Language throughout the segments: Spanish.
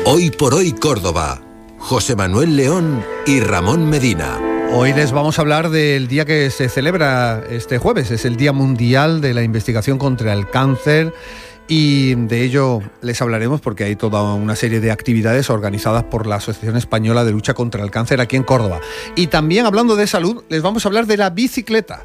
Hoy por hoy Córdoba. José Manuel León y Ramón Medina. Hoy les vamos a hablar del día que se celebra este jueves. Es el Día Mundial de la Investigación contra el Cáncer. Y de ello les hablaremos porque hay toda una serie de actividades organizadas por la Asociación Española de Lucha contra el Cáncer aquí en Córdoba. Y también, hablando de salud, les vamos a hablar de la bicicleta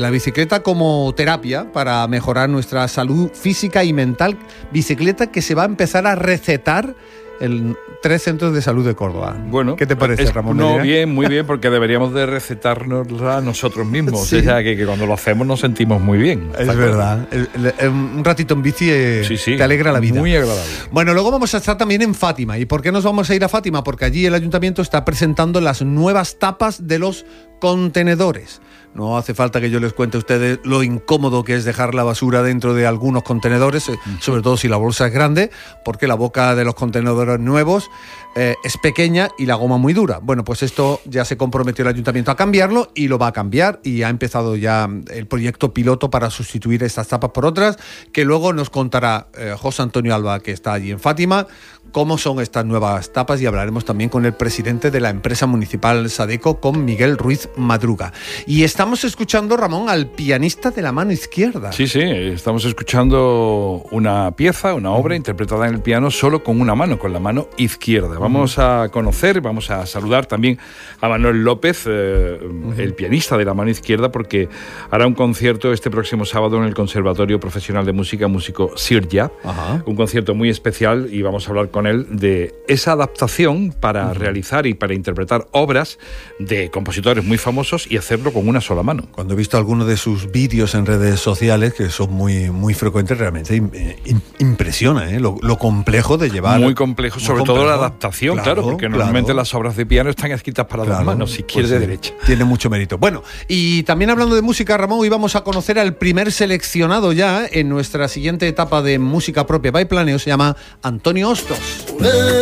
como terapia para mejorar nuestra salud física y mental. Bicicleta que se va a empezar a recetar en 3 centros de salud de Córdoba. Bueno, ¿qué te parece, Ramón? No, bien, muy bien, porque deberíamos de recetárnosla nosotros mismos. Sí. O sea, que cuando lo hacemos nos sentimos muy bien. Es verdad. Un ratito en bici te alegra la vida. Muy agradable. Bueno, luego vamos a estar también en Fátima. ¿Y por qué nos vamos a ir a Fátima? Porque allí el ayuntamiento está presentando las nuevas tapas de los contenedores. No hace falta que yo les cuente a ustedes lo incómodo que es dejar la basura dentro de algunos contenedores, sobre todo si la bolsa es grande, porque la boca de los contenedores nuevos es pequeña y la goma muy dura. Bueno, pues esto ya se comprometió el ayuntamiento a cambiarlo y lo va a cambiar, y ha empezado ya el proyecto piloto para sustituir estas tapas por otras, que luego nos contará José Antonio Alba, que está allí en Fátima, cómo son estas nuevas tapas, y hablaremos también con el presidente de la empresa municipal Sadeco, con Miguel Ruiz Madruga. Y estamos escuchando, Ramón, al pianista de la mano izquierda. Sí, estamos escuchando una pieza, una obra interpretada en el piano solo con una mano, con la mano izquierda. Vamos a conocer, vamos a saludar también a Manuel López, el pianista de la mano izquierda, porque hará un concierto este próximo sábado en el Conservatorio Profesional de Música, Músico Sirja. Un concierto muy especial, y vamos a hablar con él de esa adaptación para realizar y para interpretar obras de compositores muy famosos y hacerlo con una sola mano. Cuando he visto algunos de sus vídeos en redes sociales, que son muy, muy frecuentes, realmente impresiona lo complejo de llevar. Muy complejo, sobre todo la adaptación, claro, porque normalmente las obras de piano están escritas para dos manos, izquierda y derecha. Tiene mucho mérito. Bueno, y también hablando de música, Ramón, hoy vamos a conocer al primer seleccionado ya en nuestra siguiente etapa de música propia by Planeo. Se llama Antonio Hostos.